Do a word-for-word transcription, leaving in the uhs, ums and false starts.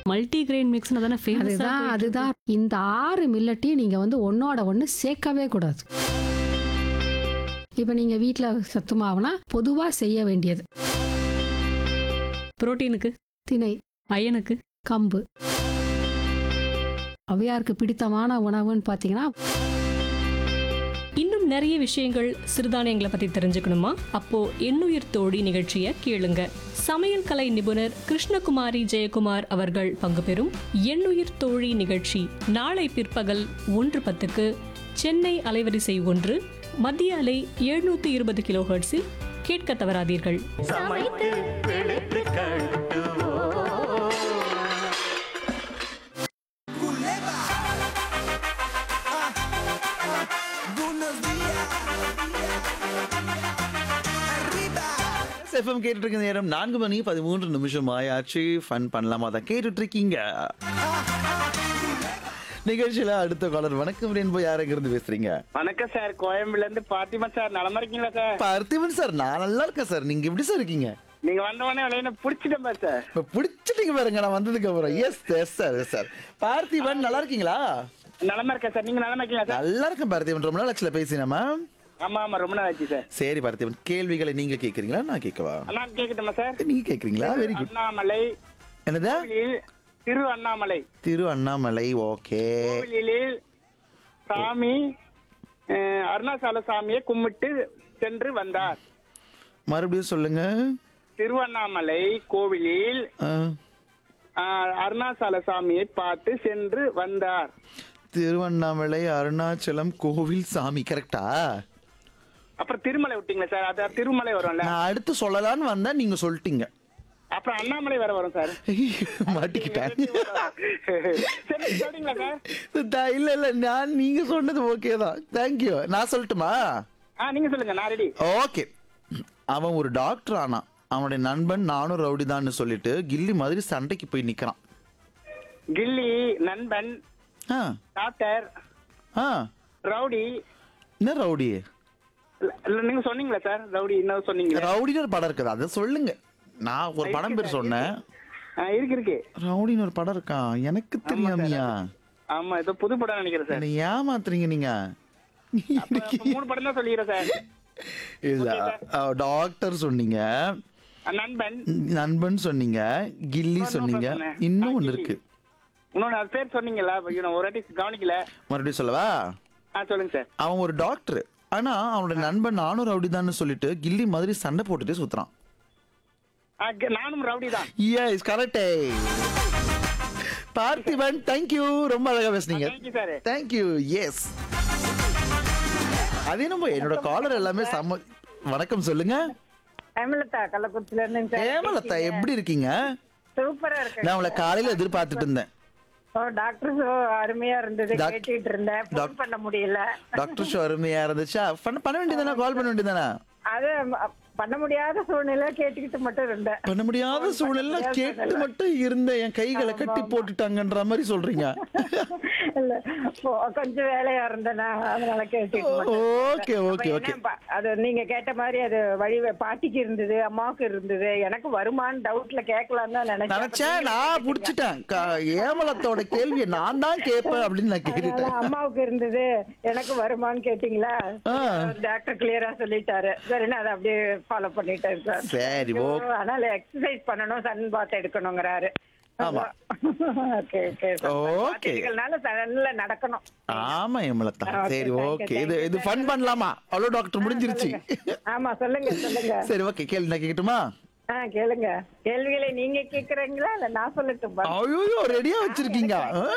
Multi grain மிக்ஸ்னு தானே ஃபேமஸா அதுதான் போயிட்டு இருக்கு. அதுதான் இந்த ஆறு மில்லட்டையும் நீங்க வந்து ஒன்னோட ஒன்று சேர்க்கவே கூடாது. இப்போ நீங்க வீட்டில் சத்து மாவுனா பொதுவா செய்ய வேண்டியது புரோட்டீனுக்கு, திணை, அயனுக்கு, கம்பு. அவையாருக்கு பிடித்தமான உணவுன்னு பார்த்தீங்கன்னா இன்னும் நிறைய விஷயங்கள் சிறுதானியங்களை பத்தி தெரிஞ்சுக்கணுமா? அப்போ எண்ணுயிர் தோழி நிகழ்ச்சியை கேளுங்க. சமையல் கலை நிபுணர் கிருஷ்ணகுமாரி ஜெயக்குமார் அவர்கள் பங்கு பெறும் எண்ணுயிர் தோழி நிகழ்ச்சி நாளை பிற்பகல் ஒன்று பத்துக்கு சென்னை அலைவரிசை ஒன்று, மத்திய அலை எழுநூத்தி இருபது கிலோ ஹெர்ட்ஸில் கேட்க தவறாதீர்கள். சமைத்து பிடித்து கட்டுவோம். எஃப்எம் கேட்டுட்டு இருக்க நேரம் நான்கு மணி பதிமூன்று நிமிஷம் ஆயாச்சு. ஃபன் பண்ணலாமா தான் கேட்டுட்டு இருக்கீங்க. நிகழ்ச்சியில அடுத்த காலர் வணக்கம் ரென்போ, யாரங்க இருந்து பேசுறீங்க? வணக்கம் சார், கோயம்புல இருந்து பாத்திமா சார். நலமா இருக்கீங்களா சார்? பார்த்திபன் சார், நான் நல்லா இருக்கேன் சார். நீங்க எப்படி சார் இருக்கீங்க? நீங்க வந்தவொடனே விளையாட பிடிச்சிட்டேன் பாரு சார். இப்ப பிடிச்சிட்டீங்க பாருங்க நான் வந்ததுக்கு அப்புறம். S yes sir yes sir. Parthiban நல்லா இருக்கீங்களா? நலமா இருக்கேன் சார், நீங்க நலமா இருக்கீங்களா சார்? நல்லா இருக்கேன் பார்த்திபன். ரொம்ப நாள் ஆச்சுல பேசினமா. ஆமா ஆமா, ரொம்ப நாள் ஆச்சு சார். சரி பார்த்திபன், கேள்விகளை நீங்க கேக்குறீங்களா நான் கேட்கவா? நான் கேட்கட்டுமா சார்? நீங்க கேக்குறீங்களா? Very good. அண்ணாமலை என்னதா? கோவிலில் திரு அண்ணாமலை திரு அண்ணாமலை. ஓகே. கோவிலில் சாமி அஹ், அருணாசல சாமியை கும்பிட்டு சென்று வந்தார். மறுபடியும் சொல்லுங்க. திருவண்ணாமலை கோவிலில் ஆ, அஹ், அருணாசல சாமியை பார்த்து சென்று வந்தார். திருவண்ணாமலை அருணாச்சலம் கோவில் சாமி. கரெக்டா? அப்புறம் திருமலை விட்டீங்களா சார்? அது திருமலை வரும்ல. நான் அடுத்து சொல்லலான்னு வந்தேன், நீங்க சொல்லிட்டீங்க. அப்புறம் அண்ணாமலை வேற வரும் சார். மாட்டிக்கிட்டேன். சரி, சொல்றீங்களா சார்? த- இல்ல இல்ல, நான் நீங்க சொன்னது ஓகே தான். தேங்க்யூ. நான் சொல்லட்டுமா? ஆ, நீங்க சொல்லுங்க, நான் ரெடி. ஓகே. அவன் ஒரு டாக்டர் ஆனான். அவனுடைய நண்பன் நானும் ரவுடிதான்னு சொல்லிட்டு கில்லி மாதிரி சண்டைக்கு போய் நிக்கிறான். கில்லி நண்பன் ஆ டாக்டர் ஆ ரவுடி. என்ன ரவுடி? இல்ல, இல்ல, நீங்க சொன்னீங்களா சார் ரவுடி? என்ன சொன்னீங்க? ரவுடின்னு ஒரு படம் இருக்குது, அதை சொல்லுங்க. நான் ஒரு படம் பேர் சொன்னேன். ஆ, இருக்கு இருக்கு. ரவுடின்னு ஒரு படம் இருக்கான், எனக்கு தெரியாமையா? ஆமா, ஏதோ புது படம் நினைக்கிறேன் சார். என்னை ஏமாத்துறீங்க நீங்க. அப்ப- அப்ப மூணு படம் தான் சொல்லிக்கிறேன் சார். இல்ல, டாக்டர் சொன்னீங்க, ஆ, நண்பன், நண்பன் சொன்னீங்க, கில்லி இன்னொன்னு சொன்னீங்க, சொன்னேன். இன்னும் ஆ, ஒண்ணு கில்லி. இருக்கு. இன்னொன்னு அது பேர் சொன்னீங்களா? ஐயோ, நான் ஒரு வாட்டி கவனிக்கல. மறுபடியும் சொல்லவா? ஆ, சொல்லுங்க சார். அவன் ஒரு டாக்டர். ஆனா அவனோட நண்பன் நானும் ரவுடிதான்னு சொல்லிட்டு கில்லி மாதிரி சண்டை போட்டுட்டே சுத்துறான். ஆ, க- நானும் ரவுடி தான். S, correct. பார்த்திபன், தேங்க்யூ. ரொம்ப அழகா பேசுனீங்க. Thank you sir. தேங்க்யூ. எஸ். அதே நம்ம என்னோட காலர் எல்லாமே சம. வணக்கம் சொல்லுங்க. ஹேமலதா கள்ளக்குறிச்சில இருந்து. ஏமலத்தா, எப்படி இருக்கீங்க? சூப்பரா இருக்கு. நான் உங்களை காலையில எதிர்பார்த்துட்டு இருந்தேன். ஓ, டாக்டர் ஷோ அருமையா இருந்தது, டாக்- கேட்டுட்டு இருந்தேன். டாக்- ஃபோன் பண்ண முடியல. டாக்டர் ஷோ அருமையா இருந்துச்சா? பண்ண பண்ண வேண்டியதானே? கால் பண்ண வேண்டியதானே? அது ம- பண்ண முடியாத சூழ்நிலை, கேட்டுக்கிட்டு மட்டும் இருந்தேன். பண்ண முடியாத சூழ்நிலை கேட்டு மட்டும் இருந்த என் கைகளை கட்டி போட்டுட்டாங்கன்ற மாதிரி சொல்றீங்க. இல்ல, ஓ, கொஞ்சம் வேலையா இருந்தேனா, அதனால கேட்டுக்கிட்டு மட்டும் இருந்தேன். ஓகே ஓகே அப்ப ஓகே. என்ன, ப- அது நீங்க கேட்ட மாதிரி அது வழி பாட்டிக்கு இருந்தது, அம்மாவுக்கு இருந்தது. எனக்கு வருமான்னு டவுட்ல கேட்கலாம் தான் நினைச்சேன். நினைச்சேன், நான் புடிச்சிட்டேன். க- ஏமலத்தோட கேள்வியை நான் தான் கேட்பேன் அப்படின்னு நான் அதனால கேட்டுட்டேன். அம்மாவுக்கு இருந்தது, எனக்கு வருமான்னு கேட்டீங்களா? ஆ. டாக்டர் கிளியரா சொல்லிட்டாரு. சரி, நான் அதை அப்படியே ஃபாலோ பண்ணிட்டேன் சார். சரி, ஓகே. அதனால எக்ஸசைஸ் பண்ணணும், சன் பாத் எடுக்கணுங்கிறாரு. ஆமா. Okay okay okay. நல்லா நடக்கணும். ஆமா ஏமலத்தா. Okay, சரி, thank you, ஓகே. thank இது you, இது sir. ஃபன் பண்ணலாமா? அவ்வளோ டாக்டர் முடிஞ்சிருச்சு. ஆமா, சொல்லுங்க சொல்லுங்க. சரி, ஓகே. கேள்வி நான் கேட்கட்டுமா? ஆ, கேளுங்க. கேள்விகளை நீங்க கேக்குறீங்களா இல்ல நான் சொல்லட்டுமா? ஐயோ, ரெடியா வச்சிருக்கீங்க. ஆ?